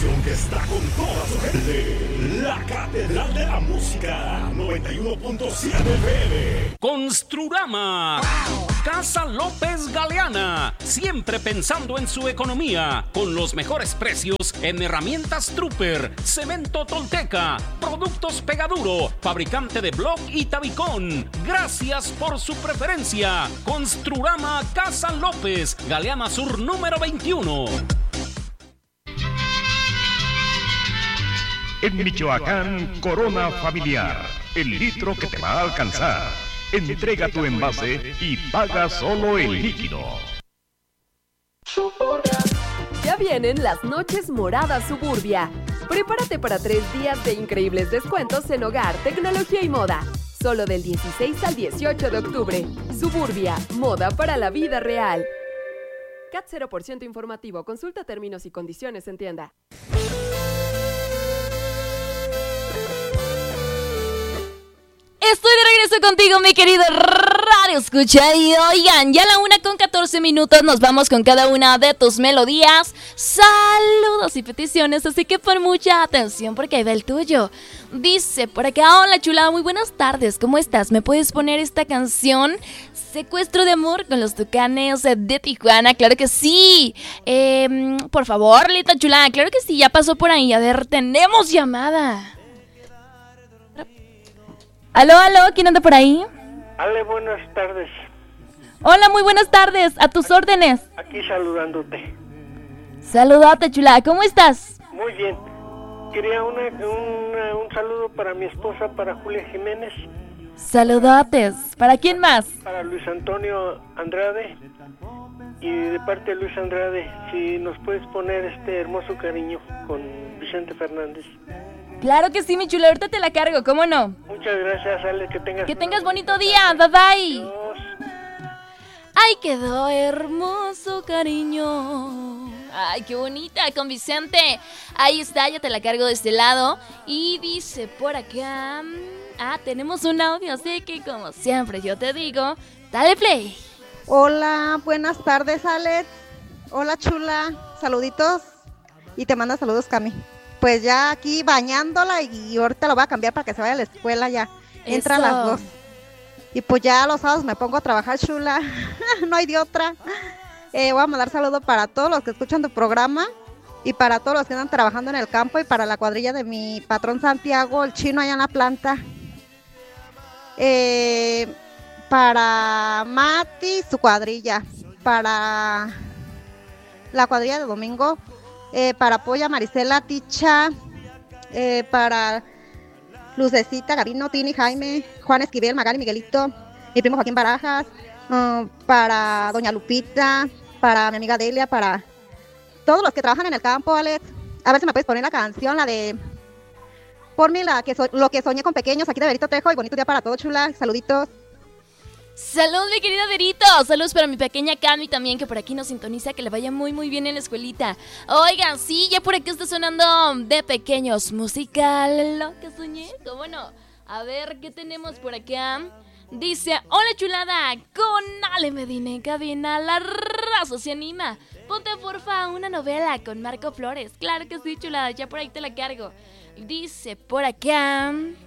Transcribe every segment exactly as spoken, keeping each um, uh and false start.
estación que está con toda su gente. La Catedral de la Música, noventa y uno punto siete F M. Construrama. Casa López Galeana. Siempre pensando en su economía. Con los mejores precios en herramientas Trooper, cemento Tolteca, productos Pegaduro, fabricante de bloc y tabicón. Gracias por su preferencia. Construrama Casa López, Galeana Sur número veintiuno. En Michoacán, Corona Familiar, el litro que te va a alcanzar. Entrega tu envase y paga solo el líquido. Ya vienen las noches moradas Suburbia. Prepárate para tres días de increíbles descuentos en hogar, tecnología y moda. Solo del dieciséis al dieciocho de octubre. Suburbia, moda para la vida real. C A T cero por ciento informativo. Consulta términos y condiciones en tienda. Estoy de regreso contigo, mi querido Radio Escucha. Y oigan, ya a la una con catorce minutos nos vamos con cada una de tus melodías, saludos y peticiones. Así que pon mucha atención porque ahí va el tuyo. Dice por acá: hola chula, muy buenas tardes, ¿cómo estás? ¿Me puedes poner esta canción? Secuestro de amor con los Tucanes de Tijuana. Claro que sí. Eh, por favor, Lita chula, claro que sí, ya pasó por ahí. A ver, tenemos llamada. Aló, aló, ¿quién anda por ahí? Ale, buenas tardes. Hola, muy buenas tardes, a tus órdenes. Aquí saludándote. Saludate, chula, ¿cómo estás? Muy bien. Quería una, una, un saludo para mi esposa, para Julia Jiménez. Saludotes. ¿Para quién más? Para Luis Antonio Andrade. Y de parte de Luis Andrade, si nos puedes poner este hermoso cariño con Vicente Fernández. Claro que sí, mi chula, ahorita te la cargo, ¿cómo no? Muchas gracias, Ale, que tengas... Que tengas bonito día, bye bye. Adiós. Ay, quedó hermoso cariño. Ay, qué bonita, con Vicente. Ahí está, ya te la cargo de este lado. Y dice por acá... Ah, tenemos un audio, así que como siempre yo te digo, dale play. Hola, buenas tardes, Alex. Hola, chula, saluditos. Y te manda saludos, Cami. Pues ya aquí bañándola y ahorita lo voy a cambiar para que se vaya a la escuela ya. Entra a las dos. Y pues ya los sábados me pongo a trabajar, chula. No hay de otra. Eh, voy a mandar saludos para todos los que escuchan tu programa y para todos los que andan trabajando en el campo y para la cuadrilla de mi patrón Santiago, el chino allá en la planta. Eh, para Mati, su cuadrilla. Para la cuadrilla de Domingo. Eh, para Polla, Marisela, Ticha, eh, para Lucecita, Gabino, Tini, Jaime, Juan Esquivel, Magali, Miguelito, mi primo Joaquín Barajas, uh, para Doña Lupita, para mi amiga Delia, para todos los que trabajan en el campo, Alex. A ver si me puedes poner la canción, la de por mí, la que so- lo que soñé con pequeños, aquí de Verito Trejo, y bonito día para todos, chula, saluditos. Salud, mi querida Verito. Saludos para mi pequeña Cami también, que por aquí nos sintoniza. Que le vaya muy, muy bien en la escuelita. Oigan, sí, ya por aquí está sonando de pequeños musical. Lo que soñé, ¿cómo no? A ver, ¿qué tenemos por acá? Dice, hola chulada, con Ale Medina en cabina. La raza se anima. Ponte porfa una novela con Marco Flores. Claro que sí, chulada, ya por ahí te la cargo. Dice por acá...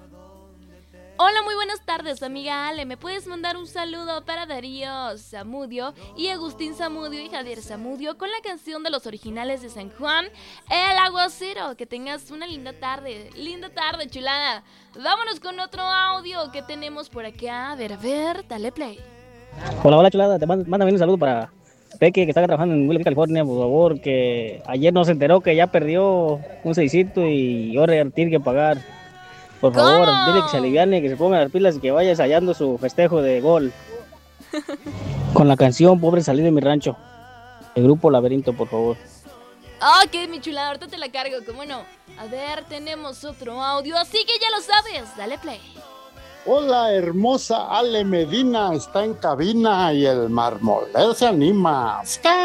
Hola, muy buenas tardes, amiga Ale. ¿Me puedes mandar un saludo para Darío Zamudio y Agustín Zamudio y Javier Zamudio con la canción de los originales de San Juan, El Aguacero? Que tengas una linda tarde. Linda tarde, chulada. Vámonos con otro audio que tenemos por acá. A ver, a ver, dale play. Hola, hola, chulada. Te mando, mándame un saludo para Peque, que está trabajando en Willow, California, por favor. Que ayer nos enteró que ya perdió un seisito y ahora tiene que pagar. Por favor, ¿Cómo? dile que se aliviane, que se ponga las pilas y que vaya ensayando su festejo de gol. Con la canción Pobre Salir de mi Rancho. El grupo Laberinto, por favor. Ok, mi chulada, ahorita te la cargo, ¿cómo no? A ver, tenemos otro audio, así que ya lo sabes. Dale play. Hola, hermosa Ale Medina está en cabina y el marmolero se anima.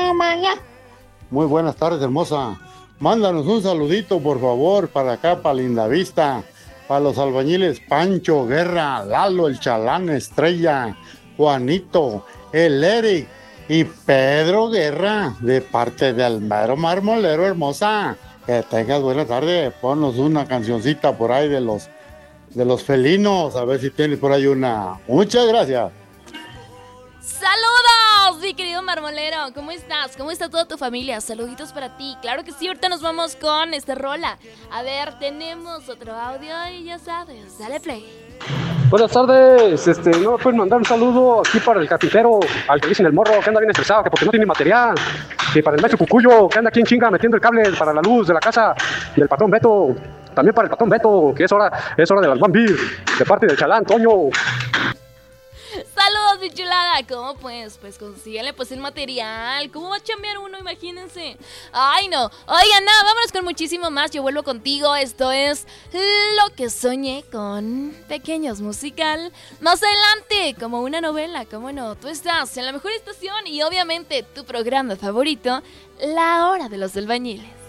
Muy buenas tardes, hermosa. Mándanos un saludito, por favor, para acá, para Lindavista. Para los albañiles Pancho, Guerra, Lalo, el Chalán, Estrella, Juanito, el Eric y Pedro Guerra, de parte del mero marmolero, hermosa. Que tengas buena tarde. Ponnos una cancioncita por ahí de los de los felinos, a ver si tienes por ahí una. Muchas gracias. ¡Saludos, mi querido marmolero! ¿Cómo estás? ¿Cómo está toda tu familia? Saluditos para ti. Claro que sí, ahorita nos vamos con esta rola. A ver, tenemos otro audio y ya sabes, dale play. Buenas tardes, este, no me pueden mandar un saludo aquí para el carpintero, al que dicen el morro, que anda bien estresado, que porque no tiene material, y para el maestro Cucuyo, que anda aquí en chinga metiendo el cable para la luz de la casa, y el patrón Beto, también para el patrón Beto, que es hora, es hora de las One Beer, de parte del chalán, Toño. Saludos, mi chulada. ¿Cómo pues? Pues consíguele pues el material. ¿Cómo va a chambear uno? Imagínense. Ay, no. Oigan, nada, vámonos con muchísimo más. Yo vuelvo contigo. Esto es Lo que soñé con Pequeños Musical. Más adelante, como una novela, ¿cómo no? Tú estás en la mejor estación y obviamente tu programa favorito, La Hora de los Albañiles.